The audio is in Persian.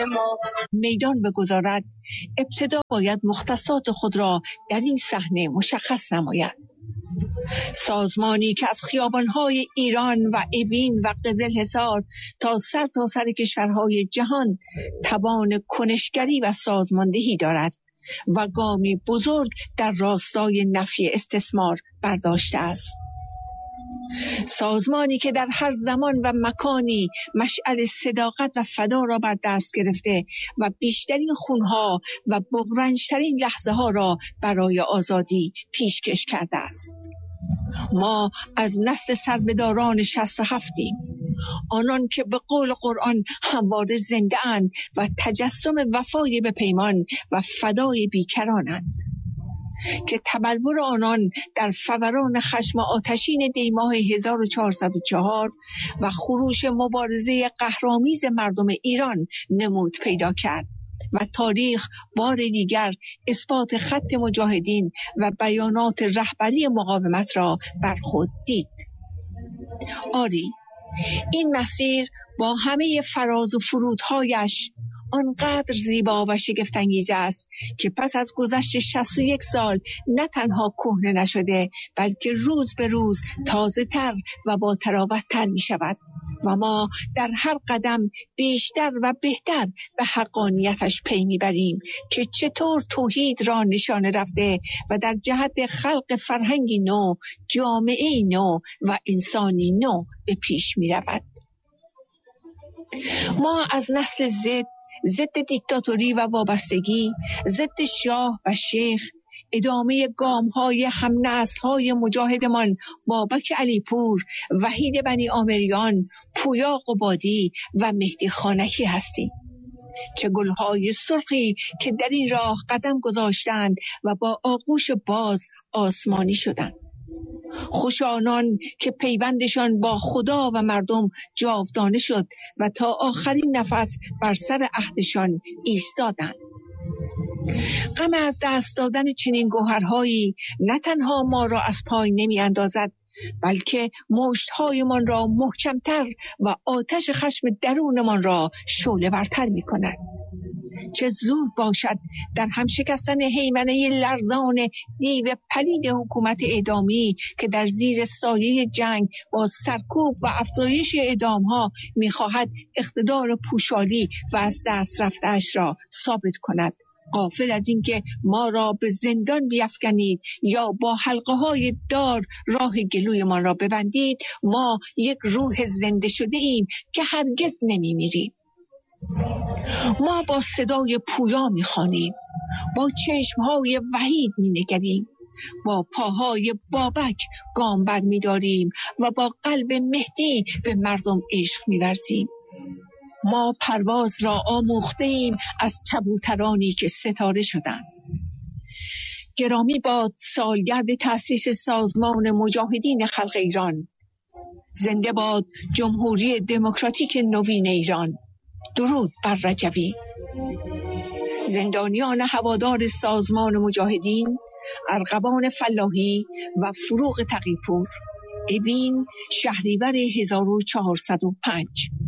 ما میدان بگذارد، ابتدا باید مختصات خود را در این صحنه مشخص نماید. سازمانی که از خیابان‌های ایران و اوین و قزلحصار تا سر کشورهای جهان توان کنشگری و سازماندهی دارد و گامی بزرگ در راستای نفی استثمار برداشته است. سازمانی که در هر زمان و مکانی مشعل صداقت و فدا را بر دست گرفته و بیشترین خونها و بغرنجترین لحظه ها را برای آزادی پیشکش کرده است. ما از نسل سربداران 67یم، آنان که به قول قرآن همواره زنده اند و تجسم وفای به پیمان و فدای بیکرانند، که تبلور آنان در فوران خشم آتشین دیماه 1404 و خروش مبارزه قهرآمیز مردم ایران نمود پیدا کرد و تاریخ بار دیگر اثبات خط مجاهدین و بیانات رهبری مقاومت را بر خود دید. آری، این مسیر با همه فراز و فرودهایش آنقدر زیبا و شگفت‌انگیز است که پس از گذشت 61 سال نه تنها کهنه نشده، بلکه روز به روز تازه تر و با تراوت تر می شود و ما در هر قدم بیشتر و بهتر به حقانیتش پی می بریم که چطور توحید را نشانه رفته و در جهت خلق فرهنگی نو، جامعه نو و انسانی نو به پیش می رود. ما از نسل ضد دیکتاتوری و وابستگی، ضد شاه و شیخ، ادامه گام‌های هم‌نسل‌های مجاهدمان بابک علیپور، وحید بنی آمریان، پویا قبادی و مهدی خانکی هستیم. چه گل‌های سرخی که در این راه قدم گذاشتند و با آغوش باز آسمانی شدند. خوش آنان که پیوندشان با خدا و مردم جاودانه شد و تا آخرین نفس بر سر عهدشان ایستادند. غم از دست دادن چنین گوهرهایی نه تنها ما را از پای نمی اندازد، بلکه مشت‌هایمان را محکمتر و آتش خشم درونمان را شعله‌ورتر می کند. چه زود باشد در هم شکستن هیمنه لرزان دیو پلید حکومت اعدامی که در زیر سایه جنگ با سرکوب و افزایش اعدامها می‌خواهد اقتدار پوشالی و از دست رفته‌اش را ثابت کند، غافل از اینکه ما را به زندان بیفکنید یا با حلقه‌های دار راه گلویمان را ببندید. ما یک روح زنده شده ایم که هرگز نمی‌میریم. ما با صدای پویا می‌خوانیم، با چشم‌های وحید می‌نگریم، با پاهای بابک گام بر می‌داریم و با قلب مهدی به مردم عشق می‌ورزیم. ما پرواز را آموخته ایم از کبوترانی که ستاره شدند. گرامی باد سالگرد تأسیس سازمان مجاهدین خلق ایران. زنده باد جمهوری دموکراتیک نوین ایران. درود بر رجوی. زندانیان هوادار سازمان مجاهدین، ارغوان فلاحی و فروغ تقی‌پور، اوین، شهریور 1405.